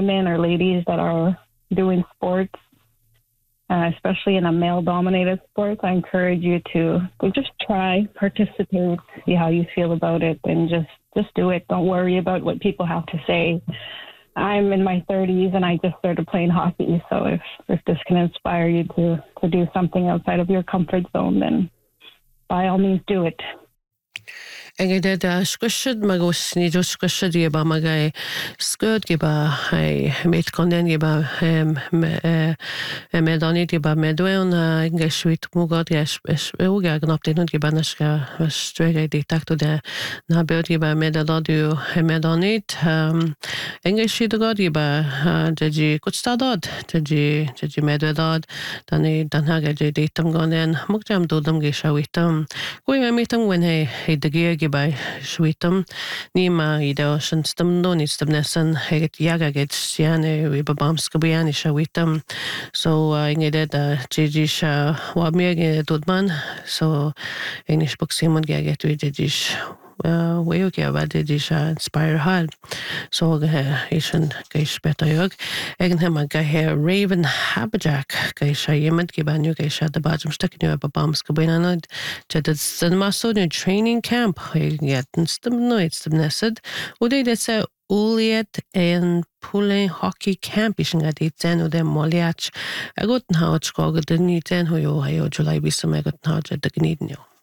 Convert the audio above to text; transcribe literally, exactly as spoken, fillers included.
women or ladies that are doing sports, uh, especially in a male-dominated sport, I encourage you to, to just try, participate, see how you feel about it, and just, just do it. Don't worry about what people have to say. I'm in my thirties, and I just started playing hockey, so if, if this can inspire you to, to do something outside of your comfort zone, then by all means do it. Engeded squishid magos nido squishid giba magay skud giba hay met konden giba medani giba medweon engeshwit mugad gesh uga gnaptin giba naska strega di takto de na bud giba medaladu medanit engeshid god giba deji kutstadad deji deji medvedad dani danhaga de tam gonen mugjam dodam geshawitam goy metam when hey hey de giga by Sweetum, Nima, Ido, Stum, no needs them Nesson, Heget Yaga gets Yane, Wibabamskabiani, Shawitum. So I needed a Jijish Wabmir Dudman, so English book Simon Gaget with Jijish. Uh, we okay about the dish inspire hard. So uh, Asian Gaish better yog. Egin him a guy here Raven Haberjack Gaisha Yemen Giban you Gaisha the bottom sticking you up a bombs cabin Jed's the muscle new training camp. Yet and stem no it's the nested. Would they that say Uliet and pulling hockey camp is at it ten of them Moliach. I got now it's called the new ten who you July be some I got now at the Gnidno.